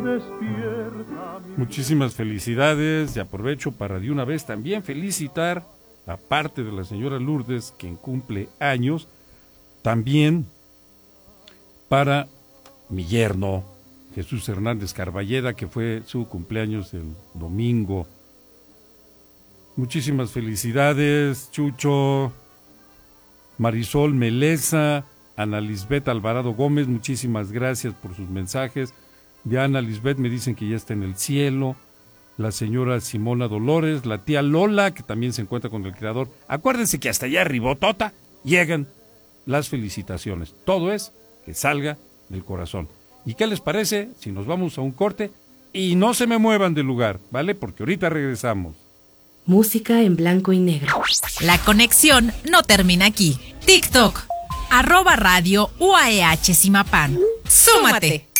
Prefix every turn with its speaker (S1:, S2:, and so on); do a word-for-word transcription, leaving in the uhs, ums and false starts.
S1: Muchísimas felicidades y aprovecho para de una vez también felicitar, aparte de la señora Lourdes, quien cumple años, también para mi yerno, Jesús Hernández Carballeda, que fue su cumpleaños el domingo. Muchísimas felicidades, Chucho, Marisol Meleza, Ana Lisbeth Alvarado Gómez, muchísimas gracias por sus mensajes. De Ana Lisbeth me dicen que ya está en el cielo. La señora Simona Dolores, la tía Lola, que también se encuentra con el creador. Acuérdense que hasta allá arribotota llegan las felicitaciones. Todo es que salga del corazón. ¿Y qué les parece si nos vamos a un corte? Y no se me muevan del lugar, ¿vale? Porque ahorita regresamos.
S2: Música en blanco y negro.
S3: La conexión no termina aquí. TikTok, arroba radio U A E H Simapán. ¡Súmate!